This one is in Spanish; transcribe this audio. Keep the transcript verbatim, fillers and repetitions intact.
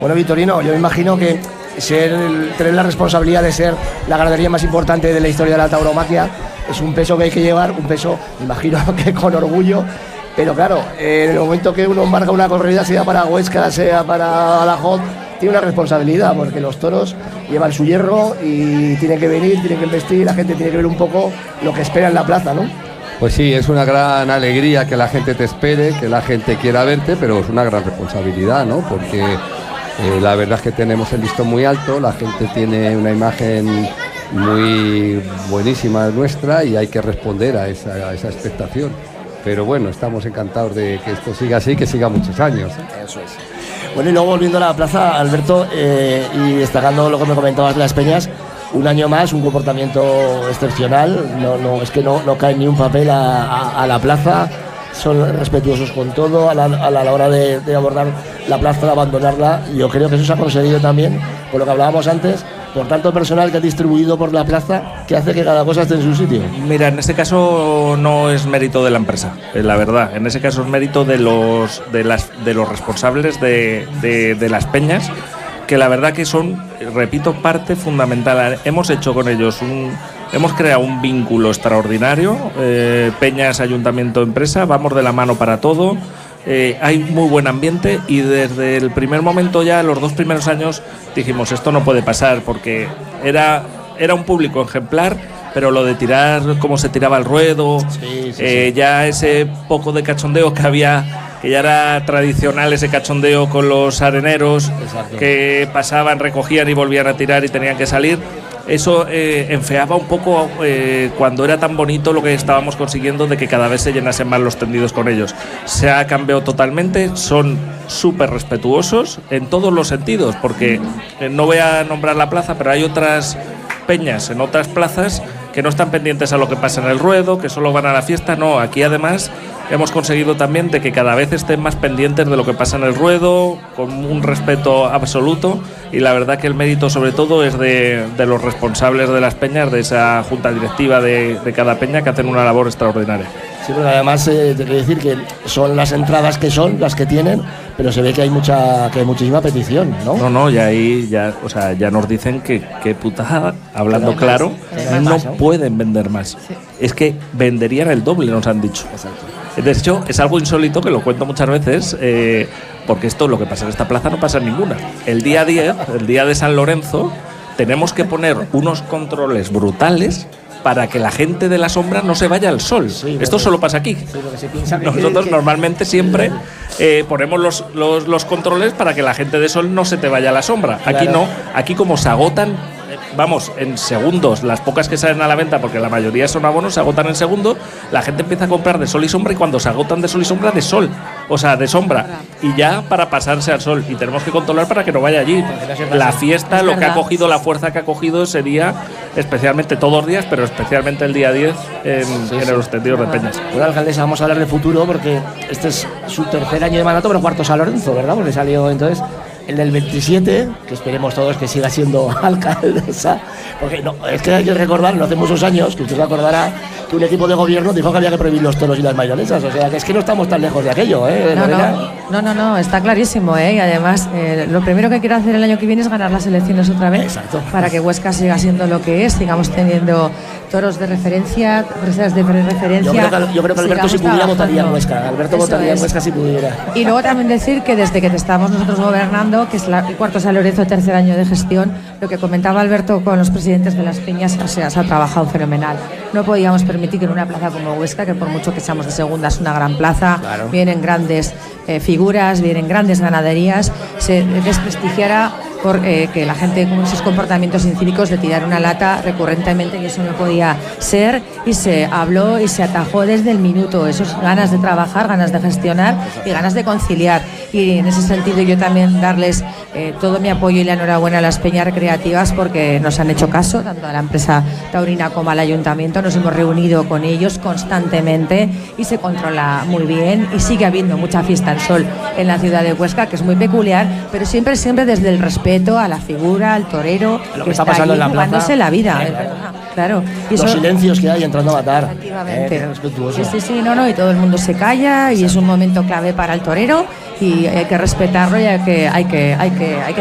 Bueno, Vitorino, yo me imagino que ser, tener la responsabilidad de ser la ganadería más importante de la historia de la tauromaquia es un peso que hay que llevar, un peso, me imagino que con orgullo, pero claro, en el momento que uno marca una corrida, sea para Huesca, sea para Badajoz, tiene una responsabilidad, porque los toros llevan su hierro y tienen que venir, tienen que investir, la gente tiene que ver un poco lo que espera en la plaza, ¿no? Pues sí, es una gran alegría que la gente te espere, que la gente quiera verte, pero es una gran responsabilidad, ¿no? Porque eh, la verdad es que tenemos el listón muy alto, la gente tiene una imagen muy buenísima nuestra y hay que responder a esa, a esa expectación. Pero bueno, estamos encantados de que esto siga así, que siga muchos años. Eso es. Bueno, y luego volviendo a la plaza, Alberto, eh, y destacando lo que me comentabas de las peñas, un año más, un comportamiento excepcional, no, no, es que no, no cae ni un papel a, a, a la plaza, son respetuosos con todo, a la, a la hora de, de abordar la plaza, de abandonarla. Yo creo que eso se ha conseguido también, por lo que hablábamos antes, por tanto personal que ha distribuido por la plaza, que hace que cada cosa esté en su sitio. Mira, en este caso no es mérito de la empresa, la verdad. En ese caso es mérito de los de las de los responsables de, de, de las peñas, que la verdad que son, repito, parte fundamental. Hemos hecho con ellos un, hemos creado un vínculo extraordinario. Eh, peñas, ayuntamiento, empresa, vamos de la mano para todo. Eh, hay muy buen ambiente y desde el primer momento, ya los dos primeros años, dijimos esto no puede pasar, porque era, era un público ejemplar, pero lo de tirar como se tiraba el ruedo, sí, sí, eh, sí. ya ese poco de cachondeo que había, que ya era tradicional ese cachondeo con los areneros. Exacto. Que pasaban, recogían y volvían a tirar y tenían que salir. Eso eh, enfeaba un poco eh, cuando era tan bonito lo que estábamos consiguiendo de que cada vez se llenasen más los tendidos con ellos. Se ha cambiado totalmente, son súper respetuosos en todos los sentidos, porque eh, no voy a nombrar la plaza, pero hay otras peñas en otras plazas que no están pendientes a lo que pasa en el ruedo, que solo van a la fiesta. No, aquí además hemos conseguido también de que cada vez estén más pendientes de lo que pasa en el ruedo, con un respeto absoluto, y la verdad que el mérito sobre todo es de, de los responsables de las peñas, de esa junta directiva de, de cada peña, que hacen una labor extraordinaria. Sí, pero además eh, te quiero decir que son las entradas que son, las que tienen, pero se ve que hay mucha, que hay muchísima petición, ¿no? No, no, y ahí ya, o sea, ya nos dicen que, que putada, hablando claro, no pueden vender más. Sí. Es que venderían el doble, nos han dicho. Exacto. De hecho, es algo insólito, que lo cuento muchas veces, eh, porque esto, lo que pasa en esta plaza, no pasa en ninguna. El día diez, el día de San Lorenzo, tenemos que poner unos controles brutales para que la gente de la sombra no se vaya al sol. Sí, esto solo pasa aquí. Sí, nosotros que... normalmente siempre eh, ponemos los, los, los controles para que la gente de sol no se te vaya a la sombra. Claro. Aquí no, aquí como se agotan, vamos, en segundos, las pocas que salen a la venta, porque la mayoría son abonos, se agotan en segundos, la gente empieza a comprar de sol y sombra, y cuando se agotan de sol y sombra, de sol, o sea, de sombra, y ya para pasarse al sol, y tenemos que controlar para que no vaya allí. La fiesta, lo que ha cogido, la fuerza que ha cogido ese día, especialmente todos los días, pero especialmente el día diez en, sí, en sí. los tendidos de peñas. Bueno, alcaldesa, vamos a hablar de futuro, porque este es su tercer año de mandato, pero cuarto San Lorenzo, ¿verdad? Porque salió entonces el del veintisiete, que esperemos todos que siga siendo alcaldesa, porque no, es que hay que recordar, no hace muchos años, que usted se acordará, que un equipo de gobierno dijo que había que prohibir los toros y las mayonesa, o sea, que es que no estamos tan lejos de aquello, ¿eh? No, no, no, no, no, está clarísimo, ¿eh? Y además, eh, lo primero que quiero hacer el año que viene es ganar las elecciones otra vez. Exacto. Para que Huesca siga siendo lo que es, sigamos teniendo toros de referencia, presas de referencia. Yo creo que, yo creo que Alberto, si pudiera, votaría en Huesca. Alberto Eso votaría es. en Huesca si pudiera. Y luego también decir que desde que estamos nosotros gobernando, que es la, el cuarto San Lorenzo, tercer año de gestión, lo que comentaba Alberto con los presidentes de las peñas, o sea, se ha trabajado fenomenal. No podíamos permitir que en una plaza como Huesca, que por mucho que seamos de segunda, es una gran plaza, claro. vienen grandes eh, figuras, vienen grandes ganaderías, se desprestigiara por eh, que la gente con esos comportamientos incívicos de tirar una lata recurrentemente, y eso no podía ser, y se habló y se atajó desde el minuto, esos ganas de trabajar, ganas de gestionar y ganas de conciliar. Y en ese sentido yo también darles eh, todo mi apoyo y la enhorabuena a las peñas recreativas, porque nos han hecho caso, tanto a la empresa taurina como al ayuntamiento. Nos hemos reunido con ellos constantemente y se controla muy bien, y sigue habiendo mucha fiesta al sol en la ciudad de Huesca, que es muy peculiar, pero siempre, siempre desde el respeto a la figura, al torero, lo que, que está, está pasando en la jugándose la vida, eh, claro. Y los eso, silencios que hay entrando a matar. Efectivamente. Eh, sí, sí, sí, no, no, y todo el mundo se calla. Exacto. Y es un momento clave para el torero, y hay que respetarlo y hay que, hay que, hay que, hay que